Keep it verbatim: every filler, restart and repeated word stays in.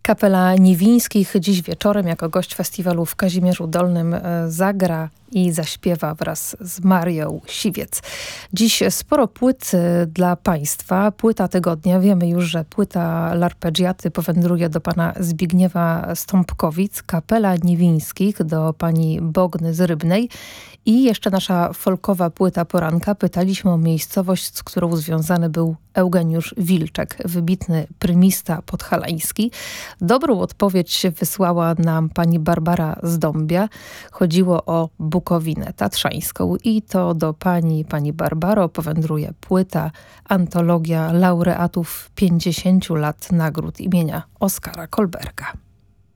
Kapela Niwińskich dziś wieczorem jako gość festiwalu w Kazimierzu Dolnym zagra i zaśpiewa wraz z Marią Siwiec. Dziś sporo płyt dla Państwa. Płyta tygodnia. Wiemy już, że płyta L'Arpeggiaty powędruje do pana Zbigniewa Stąpkowic, Kapela Niwińskich do pani Bogny z Rybnej i jeszcze nasza folkowa płyta poranka. Pytaliśmy o miejscowość, z którą związany był Eugeniusz Wilczek, wybitny prymista podhalański. Dobrą odpowiedź wysłała nam pani Barbara z Dąbia. Chodziło o Bukowinę Tatrzańską i to do pani, pani Barbaro powędruje płyta, antologia laureatów pięćdziesięciu lat nagród imienia Oskara Kolberga.